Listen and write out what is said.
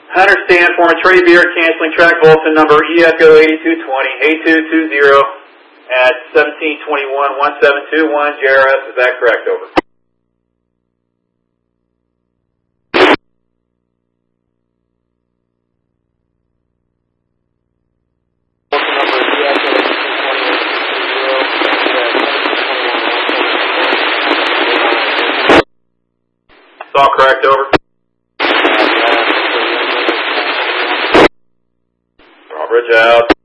Understand, form a Trey Beard canceling track bulletin number EFO 8220 8220 at 1721 1721 JRS. Is that correct? Over. It's all correct. Over. Bridge out.